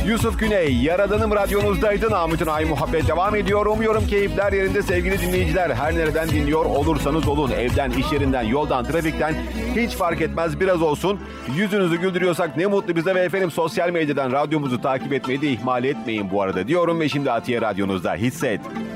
Yusuf Güney, Yaradanım radyonuzdaydı. Namık'ın Ay Muhabbet devam ediyor. Umuyorum keyifler yerinde sevgili dinleyiciler. Her nereden dinliyor olursanız olun. Evden, iş yerinden, yoldan, trafikten hiç fark etmez, biraz olsun. Yüzünüzü güldürüyorsak ne mutlu bize ve efendim sosyal medyadan radyomuzu takip etmeyi de ihmal etmeyin bu arada diyorum. Ve şimdi Atiye radyonuzda Hisset.